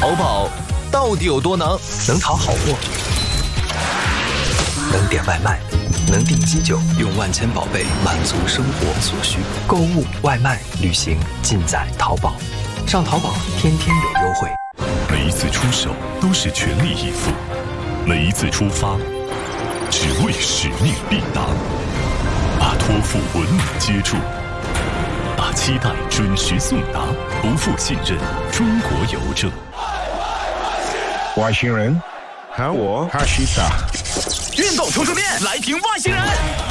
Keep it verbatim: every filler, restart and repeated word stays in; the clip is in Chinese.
淘宝到底有多能？ 能淘好货，能点外卖，能订机酒，用万千宝贝满足生活所需。购物、外卖、旅行，尽在淘宝。上淘宝，天天有优惠。 每一次出手都是全力以赴，每一次出发只为使命必达。把托付稳稳接住，把期待准时送达，不负信任。中国邮政。 外星人，喊我哈西达。 运动冲冲面，来瓶外星人。